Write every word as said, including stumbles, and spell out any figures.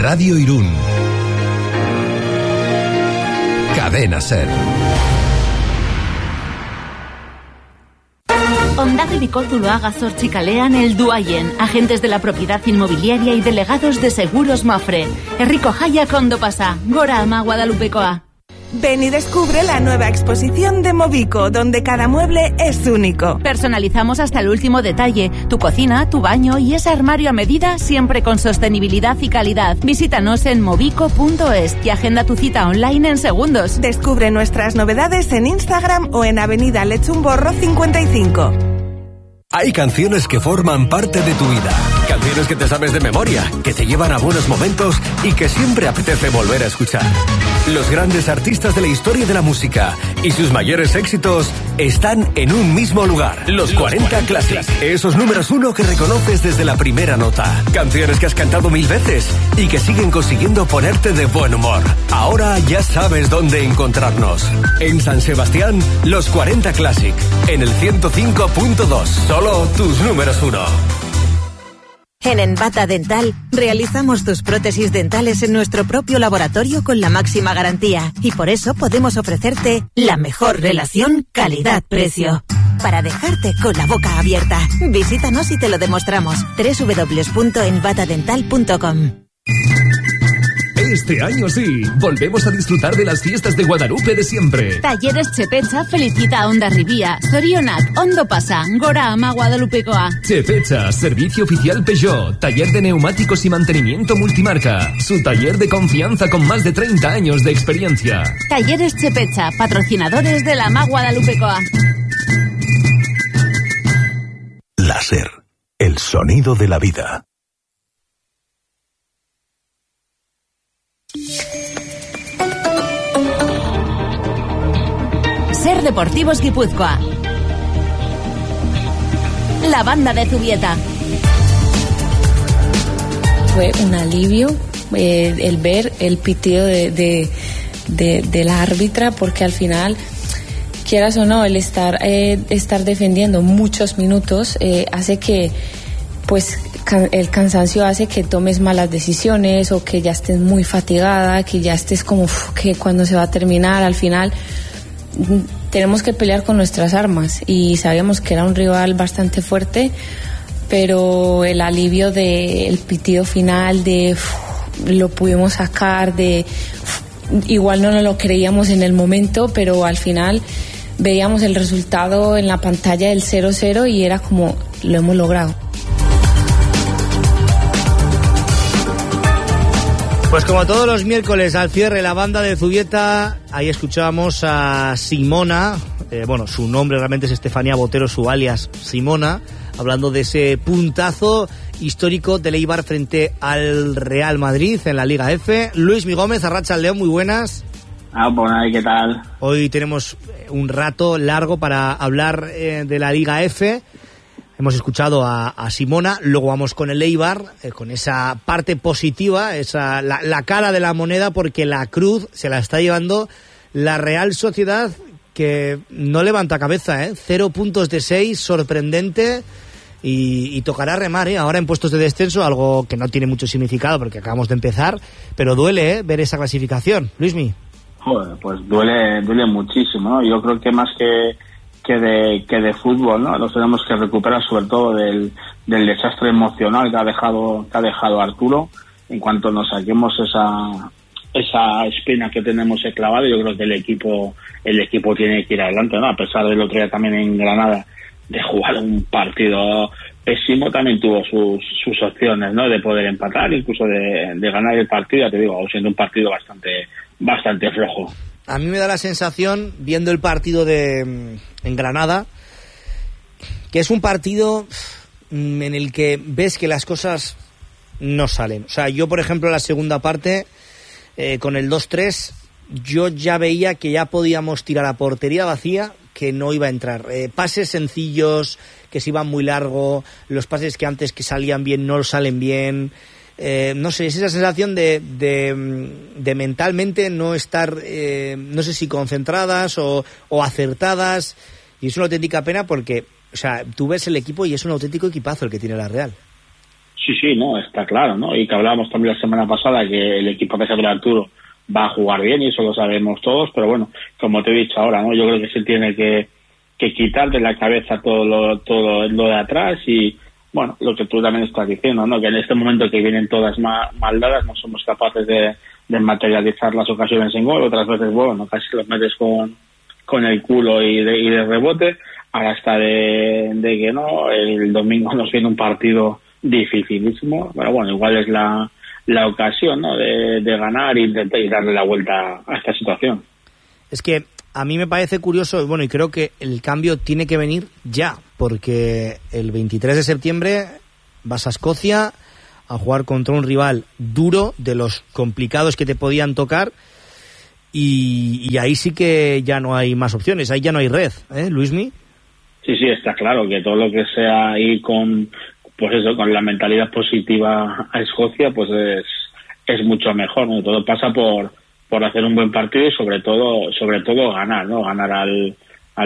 Radio Irún. Cadena Ser. Ondagiriko Zuloaga Zortzikalean heldu haien, agentes de la propiedad inmobiliaria y delegados de Seguros Mafre. Herriko jaiak ondo pasa, gora ama Guadalupekoa. Ven y descubre la nueva exposición de Movico, donde cada mueble es único. Personalizamos hasta el último detalle, tu cocina, tu baño y ese armario a medida, siempre con sostenibilidad y calidad. Visítanos en movico punto es y agenda tu cita online en segundos. Descubre nuestras novedades en Instagram o en Avenida Lechumborro cincuenta y cinco. Hay canciones que forman parte de tu vida, canciones que te sabes de memoria, que te llevan a buenos momentos y que siempre apetece volver a escuchar. Los grandes artistas de la historia de la música y sus mayores éxitos están en un mismo lugar. Los cuarenta Classic. Esos números uno que reconoces desde la primera nota. Canciones que has cantado mil veces y que siguen consiguiendo ponerte de buen humor. Ahora ya sabes dónde encontrarnos. En San Sebastián, los cuarenta Classic. En el ciento cinco punto dos. Solo tus números uno. En Envata Dental realizamos tus prótesis dentales en nuestro propio laboratorio con la máxima garantía y por eso podemos ofrecerte la mejor relación calidad-precio. Para dejarte con la boca abierta, visítanos y te lo demostramos. doble u doble u doble u punto envata dental punto com. Este año sí, volvemos a disfrutar de las fiestas de Guadalupe de siempre. Talleres Chepetxa felicita a Hondarribia, Zorionak, ondo pasa, gora ama Guadalupekoa. Chepetxa, servicio oficial Peugeot, taller de neumáticos y mantenimiento multimarca, su taller de confianza con más de treinta años de experiencia. Talleres Chepetxa, patrocinadores de la ama Guadalupekoa. Láser, el sonido de la vida. Ser Deportivos Guipúzcoa. La banda de Zubieta. Fue un alivio eh, el ver el pitido de, de, de, de la árbitra, porque al final, quieras o no, el estar, eh, estar defendiendo muchos minutos eh, hace que, pues, can, el cansancio hace que tomes malas decisiones o que ya estés muy fatigada, que ya estés como uf, que cuando se va a terminar, al final tenemos que pelear con nuestras armas y sabíamos que era un rival bastante fuerte, pero el alivio del pitido final, de uf, lo pudimos sacar, de uf, igual no nos lo creíamos en el momento, pero al final veíamos el resultado en la pantalla del cero cero y era como, lo hemos logrado. Pues como todos los miércoles al cierre, la banda de Zubieta, ahí escuchábamos a Simona, eh, bueno, su nombre realmente es Estefanía Botero, su alias Simona, hablando de ese puntazo histórico del Eibar frente al Real Madrid en la Liga F. Luis Mi Gómez, Arratsaldeon, muy buenas. Ah, pues nada, ¿qué tal? Hoy tenemos un rato largo para hablar eh, de la Liga F. Hemos escuchado a, a Simona, luego vamos con el Eibar, eh, con esa parte positiva, esa la, la cara de la moneda, porque la cruz se la está llevando la Real Sociedad, que no levanta cabeza, ¿eh? Cero puntos de seis, sorprendente, y, y tocará remar, ¿eh? Ahora en puestos de descenso, algo que no tiene mucho significado porque acabamos de empezar, pero duele, ¿eh? Ver esa clasificación. Luismi. Joder, pues duele, duele muchísimo, ¿no? Yo creo que más que que de que de fútbol, ¿no? Nos tenemos que recuperar sobre todo del, del desastre emocional que ha dejado que ha dejado Arturo. En cuanto nos saquemos esa esa espina que tenemos clavada, yo creo que el equipo el equipo tiene que ir adelante, ¿no? A pesar del otro día también en Granada de jugar un partido pésimo, también tuvo sus sus opciones, ¿no? De poder empatar, incluso de, de ganar el partido, ya te digo, siendo un partido bastante bastante flojo. A mí me da la sensación, viendo el partido de en Granada, que es un partido en el que ves que las cosas no salen. O sea, yo, por ejemplo, en la segunda parte, eh, con el dos tres, yo ya veía que ya podíamos tirar a portería vacía, que no iba a entrar. Eh, pases sencillos, que se iban muy largo, los pases que antes que salían bien no salen bien. Eh, no sé, es esa sensación de, de, de mentalmente no estar, eh, no sé si concentradas o, o acertadas, y es una auténtica pena porque, o sea, tú ves el equipo y es un auténtico equipazo el que tiene la Real. Sí, sí, no, está claro, ¿no? Y que hablábamos también la semana pasada que el equipo de Javier Arturo va a jugar bien y eso lo sabemos todos, pero bueno, como te he dicho ahora, ¿no? Yo creo que se tiene que, que quitar de la cabeza todo lo, todo lo de atrás y, bueno, lo que tú también estás diciendo, ¿no? Que en este momento que vienen todas mal, mal dadas no somos capaces de, de materializar las ocasiones en gol, otras veces, bueno, casi los metes con, con el culo y de, y de rebote, ahora está de, de que no, el domingo nos viene un partido dificilísimo, pero bueno, igual es la, la ocasión, ¿no? de, de ganar y, de, y darle la vuelta a esta situación. Es que a mí me parece curioso, bueno, y creo que el cambio tiene que venir ya, porque el veintitrés de septiembre vas a Escocia a jugar contra un rival duro, de los complicados que te podían tocar, y, y ahí sí que ya no hay más opciones, ahí ya no hay red, ¿eh, Luismi? Sí, sí, está claro que todo lo que sea ir con, pues eso, con la mentalidad positiva a Escocia, pues es, es mucho mejor, ¿no? Todo pasa por, por hacer un buen partido y sobre todo, sobre todo ganar, ¿no? Ganar al,